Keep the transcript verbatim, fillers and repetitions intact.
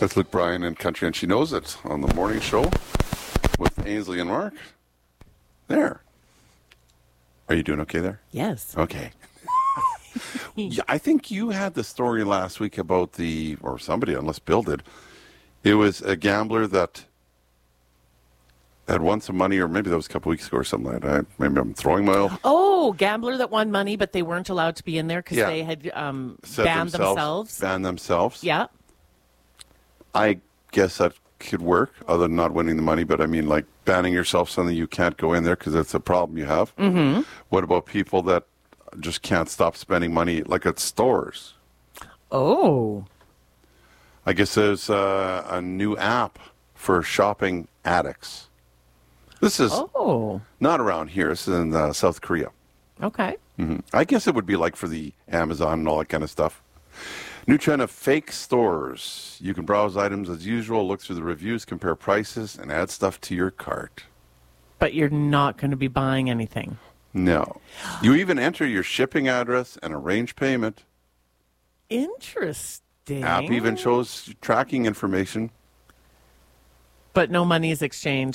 That's Luke Bryan and Country, and she knows it on the morning show with Ainsley and Mark. There. Are you doing okay there? Yes. Okay. Yeah, I think you had the story last week about the, or somebody, unless Bill did. It was a gambler that had won some money, or maybe that was a couple weeks ago or something like that. Maybe I'm throwing my... Oh, gambler that won money, but they weren't allowed to be in there because Yeah. they had um, Said banned themselves. Banned themselves. Yeah. I guess that could work, other than not winning the money. But I mean, like banning yourself something you can't go in there because that's a problem you have. Mm-hmm. What about people that just can't stop spending money, like at stores? Oh. I guess there's uh, a new app for shopping addicts. This is oh. not around here. This is in uh, South Korea. Okay. Mm-hmm. I guess it would be like for the Amazon and all that kind of stuff. New trend of fake stores. You can browse items as usual, look through the reviews, compare prices, and add stuff to your cart. But you're not going to be buying anything. No. You even enter your shipping address and arrange payment. Interesting. App even shows tracking information. But no money is exchanged.